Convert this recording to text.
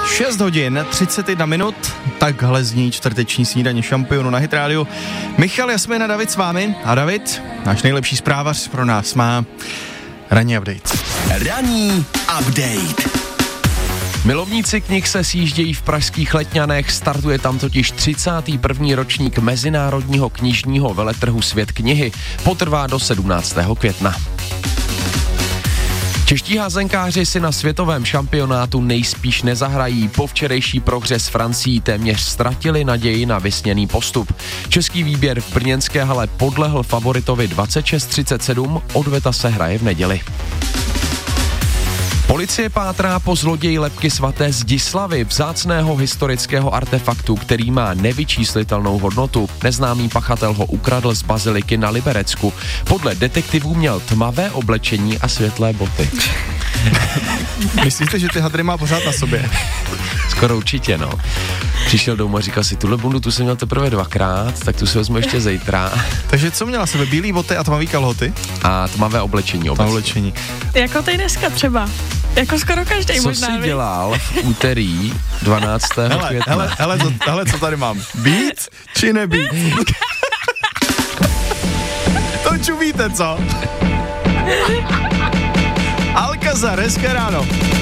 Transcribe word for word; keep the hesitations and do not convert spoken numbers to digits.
šest hodin, třicet jedna minut, takhle zní čtvrteční snídaně šampionu na Hit Radio. Michal, Jasmina, David s vámi. A David, náš nejlepší zprávař, pro nás má ranní update. Ranní update. Milovníci knih se sjíždějí v pražských Letňanech, startuje tam totiž třicátý první ročník mezinárodního knižního veletrhu Svět knihy. Potrvá do sedmnáctého května. Čeští házenkáři si na světovém šampionátu nejspíš nezahrají. Po včerejší prohře s Francií téměř ztratili naději na vysněný postup. Český výběr v brněnské hale podlehl favoritovi dvacet šest třicet sedm, odveta se hraje v neděli. Policie pátrá po zloději lebky svaté Zdislavy, vzácného historického artefaktu, který má nevyčíslitelnou hodnotu. Neznámý pachatel ho ukradl z baziliky na Liberecku. Podle detektivů měl tmavé oblečení a světlé boty. Myslíte, že ty hadry má pořád na sobě? Skoro určitě, no. Přišel domů a říkal si, tuhle bundu tu jsem měl teprve dvakrát, tak tu si vezmu ještě zítra. Takže co měla sebe? Bílý boty a tmavý kalhoty? A tmavé oblečení obecně. Oblečení. Jako ty dneska třeba. Jako skoro každý Co možná. jsi vy? dělal v úterý dvanáctého Hele, května? hele, hele, to, hele, co tady mám? Být či nebýt? To čumíte, co? Alcazar, hezké ráno.